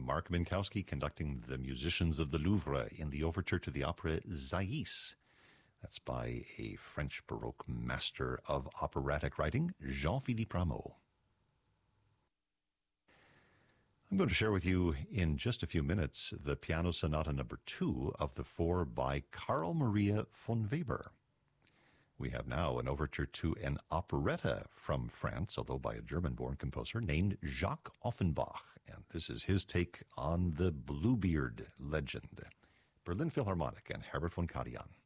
Mark Minkowski conducting the musicians of the Louvre in the overture to the opera Zaïs. That's by a French Baroque master of operatic writing, Jean-Philippe Rameau. I'm going to share with you in just a few minutes the Piano Sonata No. 2 of the 4 by Carl Maria von Weber. We have now an overture to an operetta from France, although by a German-born composer named Jacques Offenbach, and this is his take on the Bluebeard legend. Berlin Philharmonic and Herbert von Karajan.